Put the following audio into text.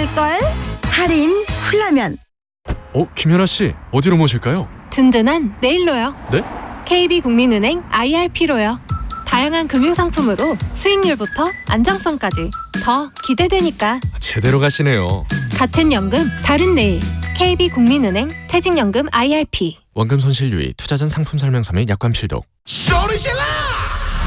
쏠쏠쏠 할인 훌라면. 김연아 씨, 어디로 모실까요? 든든한 내일로요. 네? KB국민은행 IRP로요. 다양한 금융상품으로 수익률부터 안정성까지 더 기대되니까. 제대로 가시네요. 같은 연금 다른 내일. KB국민은행 퇴직연금 IRP. 원금 손실 유의, 투자 전 상품 설명서 및 약관 필독. 소리 질러!